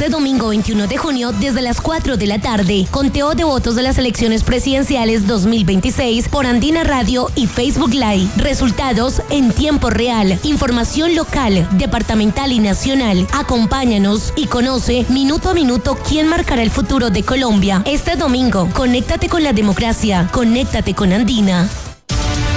este domingo 21 de junio desde las 4 de la tarde. Conteo de votos de las elecciones presidenciales 2026 por Andina Radio y Facebook Live. Resultados en tiempo real. Información local, departamental y nacional. Acompáñanos y conoce minuto a minuto quién marcará el futuro de Colombia. Este domingo, conéctate con la democracia. Conéctate con Andina.